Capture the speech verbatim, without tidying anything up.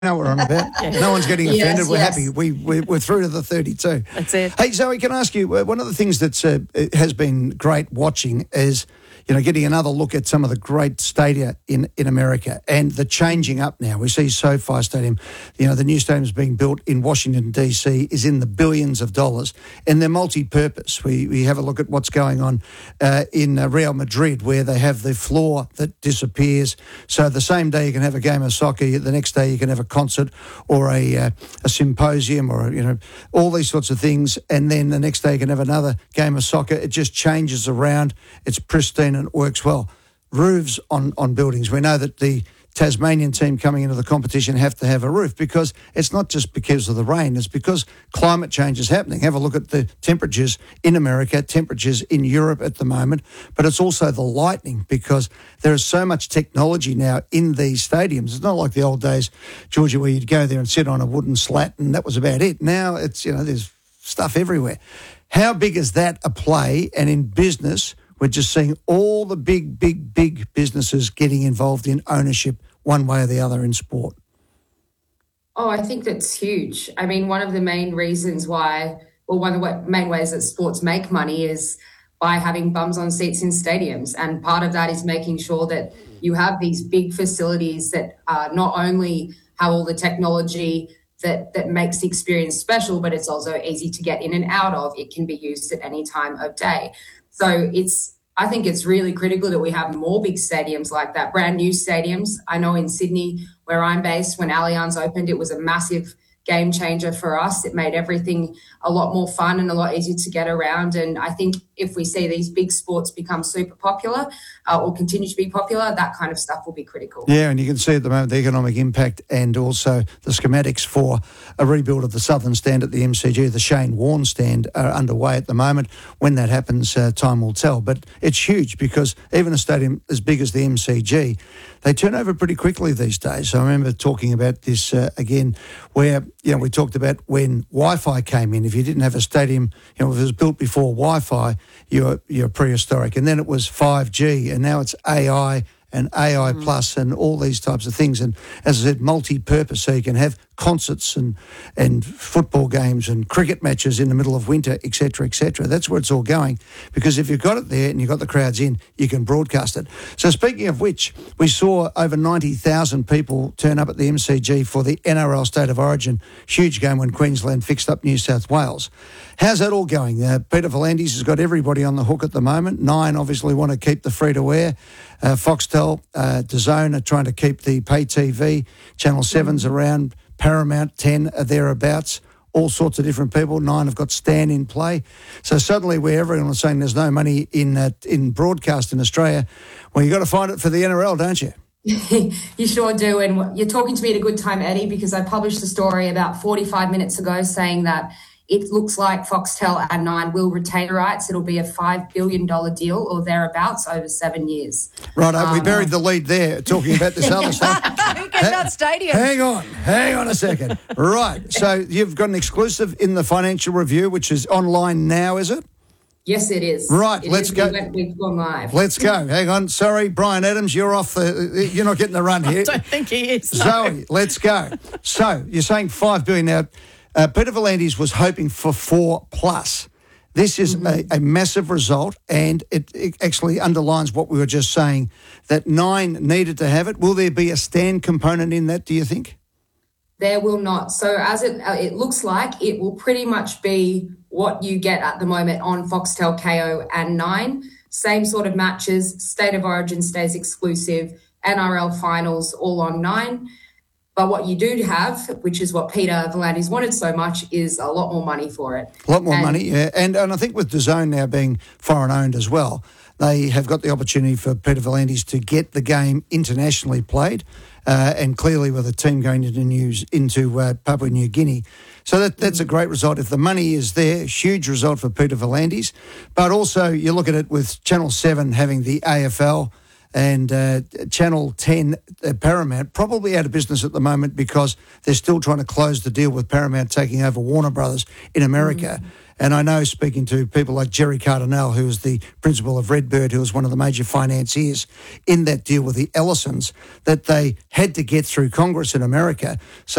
know what we're on about. Yeah. No one's getting offended. Yes, we're yes. happy. We, we, we're through to the thirty-two. That's it. Hey, Zoe, can I ask you, one of the things that uh, has been great watching is, you know, getting another look at some of the great stadia in, in America and the changing up now. We see SoFi Stadium, you know, the new stadium's being built in Washington, D C, is in the billions of dollars, and they're multi-purpose. We, we have a look at what's going on uh, in uh, Real Madrid, where they have the floor that disappears. So the same day you can have a game of soccer, the next day you can have a concert or a, uh, a symposium or, you know, all these sorts of things, and then the next day you can have another game of soccer. It just changes around. It's pristine and it works well. Roofs on, on buildings. We know that the Tasmanian team coming into the competition have to have a roof because it's not just because of the rain, it's because climate change is happening. Have a look at the temperatures in America, temperatures in Europe at the moment, but it's also the lighting because there is so much technology now in these stadiums. It's not like the old days, Georgia, where you'd go there and sit on a wooden slat and that was about it. Now it's, you know, there's stuff everywhere. How big is that a play? And in business, we're just seeing all the big, big, big businesses getting involved in ownership one way or the other in sport. Oh, I think that's huge. I mean, one of the main reasons why, well, one of the main ways that sports make money is by having bums on seats in stadiums. And part of that is making sure that you have these big facilities that uh, not only have all the technology that, that makes the experience special, but it's also easy to get in and out of. It can be used at any time of day. So it's, I think it's really critical that we have more big stadiums like that, brand new stadiums. I know in Sydney, where I'm based, when Allianz opened, it was a massive game changer for us. It made everything a lot more fun and a lot easier to get around. And I think if we see these big sports become super popular uh, or continue to be popular, that kind of stuff will be critical. Yeah, and you can see at the moment the economic impact and also the schematics for a rebuild of the Southern Stand at the M C G, the Shane Warne Stand, are underway at the moment. When that happens, uh, time will tell. But it's huge because even a stadium as big as the M C G, they turn over pretty quickly these days. So I remember talking about this uh, again, where, you know, we talked about when Wi-Fi came in. If you didn't have a stadium, you know, if it was built before Wi-Fi, you're, you're prehistoric. And then it was five G, and now it's A I and A I mm. plus and all these types of things. And as I said, multi-purpose, so you can have concerts and and football games and cricket matches in the middle of winter, et cetera, et cetera. That's where it's all going, because if you've got it there and you've got the crowds in, you can broadcast it. So speaking of which, we saw over ninety thousand people turn up at the M C G for the N R L State of Origin, huge game when Queensland fixed up New South Wales. How's that all going? Uh, Peter V'landys has got everybody on the hook at the moment. Nine obviously want to keep the free-to-air. Uh, Foxtel, uh, DAZN are trying to keep the pay T V. Channel seven's around. Paramount, ten are thereabouts, all sorts of different people. Nine have got Stan in play. So suddenly where everyone was saying there's no money in uh, in broadcast in Australia, well, you've got to find it for the N R L, don't you? You sure do. And you're talking to me at a good time, Eddie, because I published a story about forty-five minutes ago saying that it looks like Foxtel and Nine will retain rights. It'll be a five billion dollars deal or thereabouts over seven years. Right, um, we buried the lead there talking about this other stuff. Who gets that stadium? Hang on, hang on a second. Right, so you've got an exclusive in the Financial Review, which is online now, is it? Yes, it is. Right, it let's is. go. We went, we've gone live. Let's go. Hang on. Sorry, Brian Adams, you're off the, you're not getting the run here. I don't think he is. No. Zoe, let's go. So you're saying five billion dollars. Now, Uh, Peter V'landys was hoping for four plus. This is mm-hmm. a, a massive result, and it, it actually underlines what we were just saying, that Nine needed to have it. Will there be a stand component in that, do you think? There will not. So as it uh, it looks like, it will pretty much be what you get at the moment on Foxtel, K O and Nine. Same sort of matches, State of Origin stays exclusive, N R L finals all on Nine. But what you do have, which is what Peter V'landys wanted so much, is a lot more money for it. A lot more and, money, yeah. And and I think with DAZN now being foreign-owned as well, they have got the opportunity for Peter V'landys to get the game internationally played, uh, and clearly with a team going into news into uh, Papua New Guinea. So that that's a great result. If the money is there, huge result for Peter V'landys. But also you look at it with Channel seven having the A F L, and uh, Channel ten, uh, Paramount, probably out of business at the moment because they're still trying to close the deal with Paramount taking over Warner Brothers in America. Mm. And I know, speaking to people like Jerry Cardinale, who is the principal of Redbird, who was one of the major financiers in that deal with the Ellisons, that they had to get through Congress in America. So